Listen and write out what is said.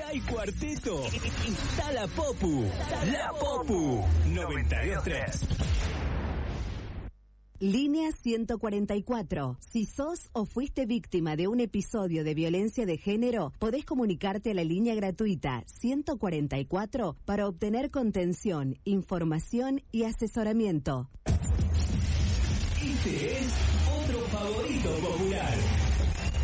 hay cuarteto. Está la Popu. La Popu 92.3. Línea 144. Si sos o fuiste víctima de un episodio de violencia de género, podés comunicarte a la línea gratuita 144 para obtener contención, información y asesoramiento. Este es otro favorito popular.